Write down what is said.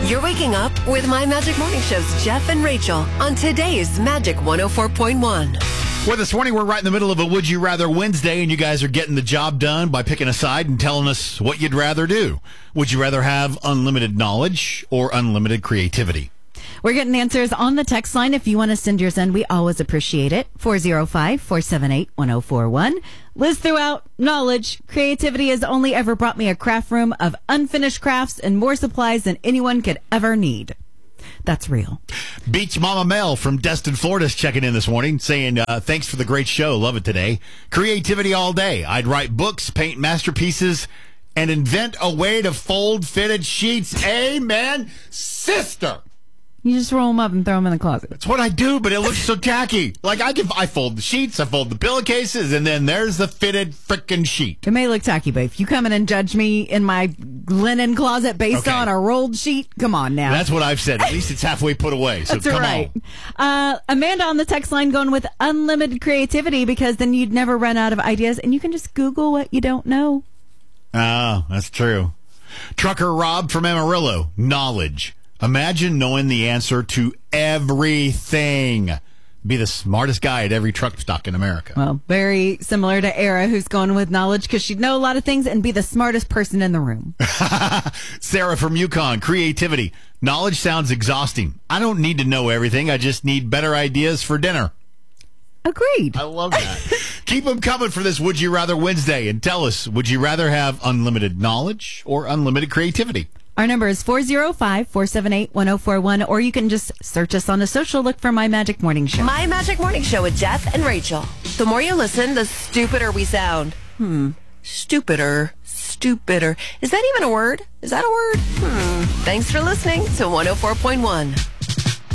You're waking up with My Magic Morning Show's Jeff and Rachel on today's Magic 104.1. Well, this morning we're right in the middle of a Would You Rather Wednesday, and you guys are getting the job done by picking a side and telling us what you'd rather do. Would you rather have unlimited knowledge or unlimited creativity? We're getting answers on the text line. If you want to send yours in, we always appreciate it. 405-478-1041. Liz threw out knowledge. Creativity has only ever brought me a craft room of unfinished crafts and more supplies than anyone could ever need. That's real. Beach Mama Mel from Destin, Florida is checking in this morning saying, thanks for the great show. Love it today. Creativity all day. I'd write books, paint masterpieces, and invent a way to fold fitted sheets. Amen, sister. You just roll them up and throw them in the closet. That's what I do, but it looks so tacky. Like, I fold the sheets, I fold the pillowcases, and then there's the fitted frickin' sheet. It may look tacky, but if you come in and judge me in my linen closet based on a rolled sheet, come on now. That's what I've said. At least it's halfway put away, so That's come right. on. Amanda on the text line going with unlimited creativity because then you'd never run out of ideas, and you can just Google what you don't know. Oh, that's true. Trucker Rob from Amarillo, knowledge. Imagine knowing the answer to everything. Be the smartest guy at every truck stop in America. Well, very similar to Era, who's going with knowledge because she'd know a lot of things and be the smartest person in the room. Sarah from Yukon, creativity. Knowledge sounds exhausting. I don't need to know everything. I just need better ideas for dinner. Agreed. I love that. Keep them coming for this Would You Rather Wednesday and tell us, would you rather have unlimited knowledge or unlimited creativity? Our number is 405-478-1041, or you can just search us on the social. Look for My Magic Morning Show. My Magic Morning Show with Jeff and Rachel. The more you listen, the stupider we sound. Stupider. Is that even a word? Is that a word? Thanks for listening to 104.1.